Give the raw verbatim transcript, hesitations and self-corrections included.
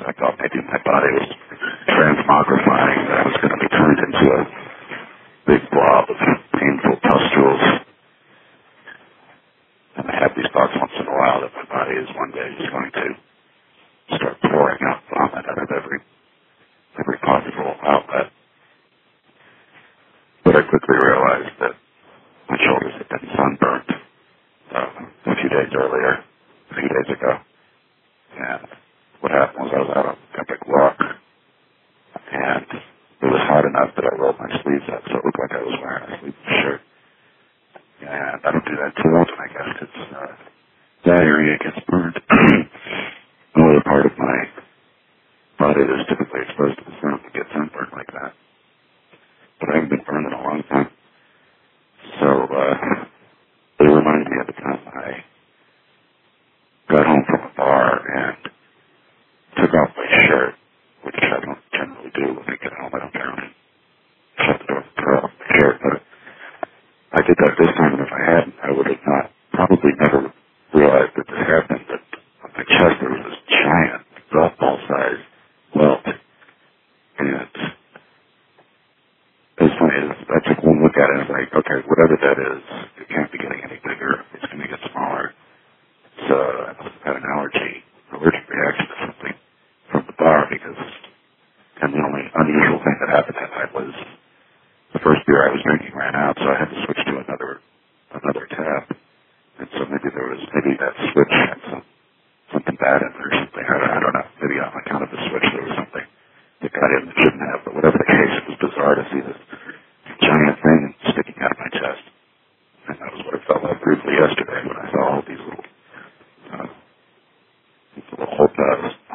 I thought maybe my body was transmogrifying, that I was going to be turned into a big blob of painful pustules. And I have these thoughts once in a while that my body is one day just going to start pouring out vomit out of every every possible outlet. But I quickly realized that my shoulders had been sunburned uh, a few days earlier, a few days ago. And what happened was I was out on an epic walk, and it was hot enough that I rolled my sleeves up so it looked like I was wearing a sleeveless shirt. And I don't do that too often, I guess, because uh, that area gets burned. No other part of my body that's typically exposed to the sun that gets sunburned like that. But I haven't been burned in a long time. So uh, it reminded me of the time I got home from a bar and took off my shirt, which I don't generally do when I get home. I don't generally shut the door and throw off my shirt. But I did that this time, and if I hadn't, I would have not, probably never realized that this happened, that on my chest there was this giant golf ball size welt. And it's funny, I took one look at it and I was like, okay, whatever that is, it can't be getting any bigger. It's going to get smaller. So I must have had an allergy, allergic reaction to something from the bar, because, and the only unusual thing that happened that night was the first beer I was drinking ran out, so I had to switch to another another tap. And so maybe there was, maybe that switch had some, something bad in there or something. I don't, I don't know. Maybe on account of the switch there was something that got in that shouldn't have. But whatever the case, it was bizarre to see this